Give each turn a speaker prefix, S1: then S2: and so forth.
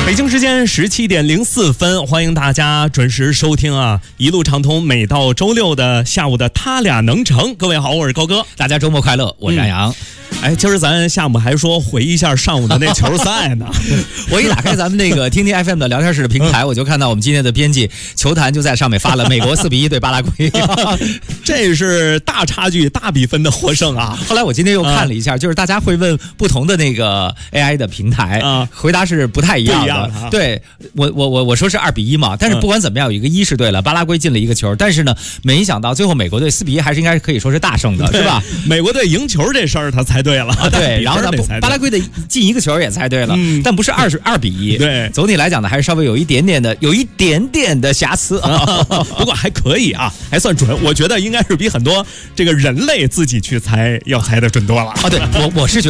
S1: 北京时间17点04分，欢迎大家准时收听啊！一路畅通，每到周六的下午的他俩能成。各位好，我是高哥，
S2: 大家周末快乐，我是冉阳。
S1: 哎，今儿咱下午还说回忆一下上午的那球赛呢。
S2: 我一打开咱们那个听听 FM 的聊天室的平台，我就看到我们今天的编辑球坛就在上面发了美国4-1对巴拉圭，
S1: 这是大差距、大比分的获胜啊！
S2: 后来我今天又看了一下，就是大家会问不同的那个 AI 的平台啊，回答是不太一样的。对，我说是2-1嘛，但是不管怎么样，有一个1是对了，巴拉圭进了一个球，但是呢，没想到最后美国队4-1还是应该可以说是大胜的，是吧？
S1: 美国队赢球这事儿他猜对了，
S2: 对，然后呢，巴拉圭的进一个球也猜对了，但不是2-1。
S1: 对，
S2: 总体来讲呢，还是稍微有一点点的瑕疵啊，
S1: 不过还可以啊，还算准。我觉得应该是比很多这个人类自己去猜要猜的准多了
S2: 啊。对，我是觉得。